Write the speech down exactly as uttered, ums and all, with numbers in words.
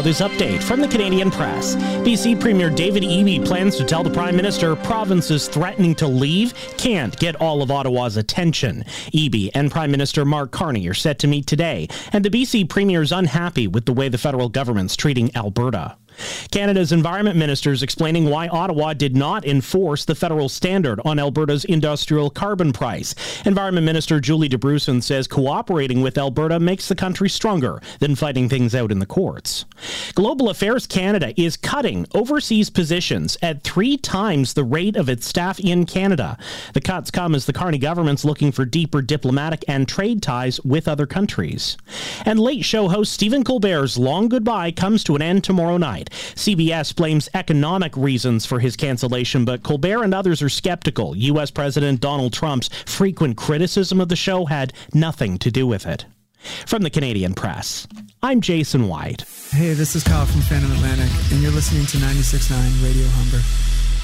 now this update from the Canadian Press. B C Premier David Eby plans to tell the Prime Minister provinces threatening to leave can't get all of Ottawa's attention. Eby and Prime Minister Mark Carney are set to meet today, and the B C Premier is unhappy with the way the federal government's treating Alberta. Canada's Environment Minister is explaining why Ottawa did not enforce the federal standard on Alberta's industrial carbon price. Environment Minister Julie DeBruson says cooperating with Alberta makes the country stronger than fighting things out in the courts. Global Affairs Canada is cutting overseas positions at three times the rate of its staff in Canada. The cuts come as the Carney government's looking for deeper diplomatic and trade ties with other countries. And Late Show host Stephen Colbert's long goodbye comes to an end tomorrow night. C B S blames economic reasons for his cancellation, but Colbert and others are skeptical. U S President Donald Trump's frequent criticism of the show had nothing to do with it. From the Canadian Press, I'm Jason White. Hey, this is Kyle from Phantom Atlantic, and you're listening to ninety-six point nine Radio Humber.